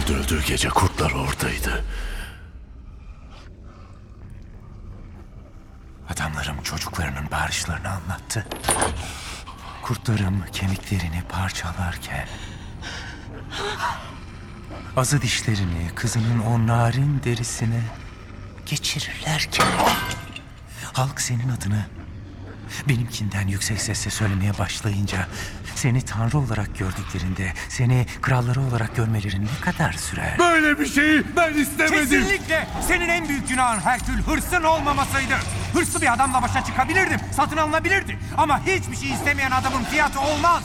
Mahmud'un öldüğü gece kurtlar oradaydı. Adamlarım çocuklarının bağırışlarını anlattı. Kurtlarım kemiklerini parçalarken, azı dişlerini kızının o narin derisine geçirirlerken, halk senin adını benimkinden yüksek sesle söylemeye başlayınca, seni tanrı olarak gördüklerinde seni kralları olarak görmeleri ne kadar sürer? Böyle bir şeyi ben istemedim. Kesinlikle senin en büyük günahın Herkül hırsın olmamasıydı. Hırslı bir adamla başa çıkabilirdim, satın alınabilirdi. Ama hiçbir şey istemeyen adamın fiyatı olmaz.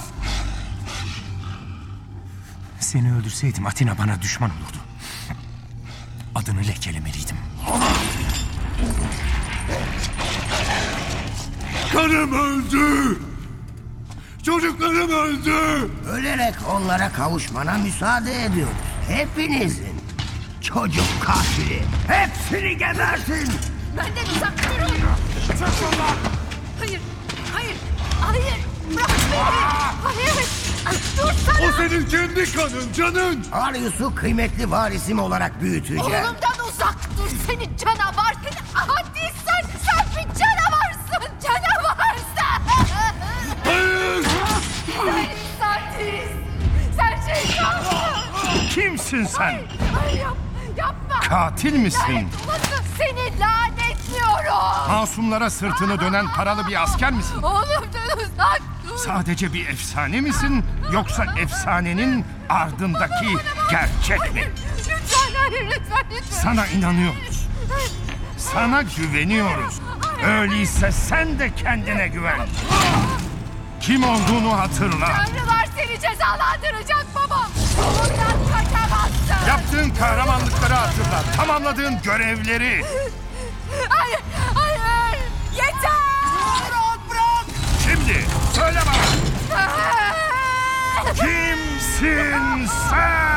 Seni öldürseydim Atina bana düşman olurdu. Adını lekelemeliydim. Karım öldü. Çocuklarım öldü. Ölerek onlara kavuşmana müsaade ediyoruz. Hepinizin. Çocuk katili. Hepsini gebertin. Benden uzak durun. Hayır, hayır, hayır. Bırak beni. Hayır. Dur sana. O senin kendi kanın, canın. Arius'u kıymetli varisim olarak büyüteceğim. Oğlumdan uzak dur seni canavar. Hadi sen bir canavarsın. Canavarsın. Hayır. Sen satirist. Sen şeytansın. Kimsin sen? Hayır yapma. Katil misin? Lanet olası seni lanetliyorum. Masumlara sırtını dönen paralı bir asker misin? Oğlumdan uzak dur. Sadece bir efsane misin? Yoksa efsanenin ardındaki gerçek mi? Lütfen hayır lütfen. Sana inanıyoruz. Sana güveniyoruz. Öyleyse sen de kendine güven. Kim olduğunu hatırla. Tanrılar seni cezalandıracak baba. Ondan kaçamazsın. Yaptığın kahramanlıkları hatırla. Tamamladığın görevleri. Hayır, hayır. Yeter. Bırak! Şimdi söyle bana. Kimsin sen?